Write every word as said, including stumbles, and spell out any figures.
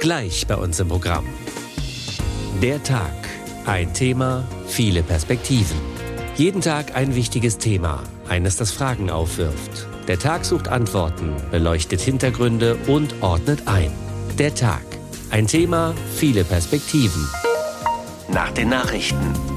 Gleich bei uns im Programm. Der Tag. Ein Thema, viele Perspektiven. Jeden Tag ein wichtiges Thema, eines, das Fragen aufwirft. Der Tag sucht Antworten, beleuchtet Hintergründe und ordnet ein. Der Tag. Ein Thema, viele Perspektiven. Nach den Nachrichten.